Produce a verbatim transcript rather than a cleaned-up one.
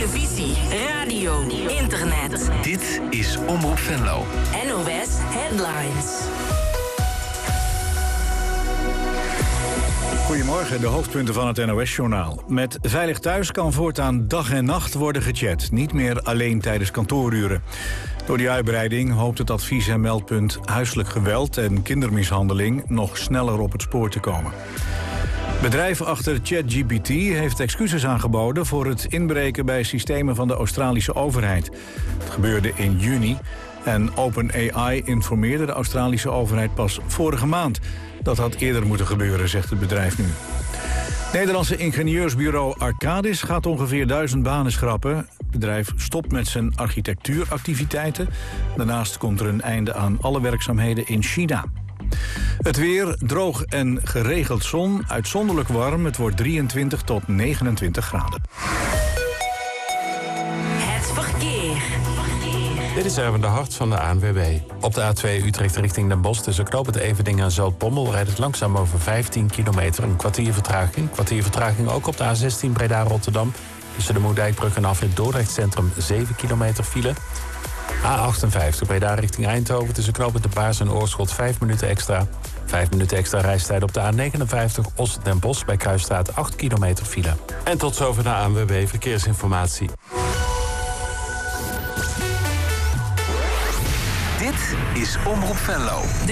televisie, radio, internet. Dit is Omroep Venlo. N O S Headlines. Goedemorgen, de hoofdpunten van het N O S-journaal. Met Veilig Thuis kan voortaan dag en nacht worden gechat. Niet meer alleen tijdens kantooruren. Door die uitbreiding hoopt het advies- en meldpunt huiselijk geweld en kindermishandeling nog sneller op het spoor te komen. Bedrijf achter ChatGPT heeft excuses aangeboden voor het inbreken bij systemen van de Australische overheid. Het gebeurde in juni en OpenAI informeerde de Australische overheid pas vorige maand. Dat had eerder moeten gebeuren, zegt het bedrijf nu. Nederlandse ingenieursbureau Arcadis gaat ongeveer duizend banen schrappen. Het bedrijf stopt met zijn architectuuractiviteiten. Daarnaast komt er een einde aan alle werkzaamheden in China. Het weer, droog en geregeld zon, uitzonderlijk warm. Het wordt drieëntwintig tot negenentwintig graden. Het verkeer. Dit is Erwin de Hart van de A N W B. Op de A twee Utrecht richting Den Bosch tussen knooppunt Everdingen en Zoutbommel rijdt het langzaam over vijftien kilometer, een kwartier vertraging. Kwartier vertraging ook op de A zestien Breda-Rotterdam. Tussen de Moerdijkbrug en afrit Dordrecht Centrum zeven kilometer file. A achtenvijftig Breda richting Eindhoven tussen knooppunt De Baars en Oorschot vijf minuten extra. vijf minuten extra reistijd op de A negenenvijftig Os-Den Bosch bij Kruisstraat acht kilometer file. En tot zover de A N W B Verkeersinformatie. Dit is Omroep Venlo.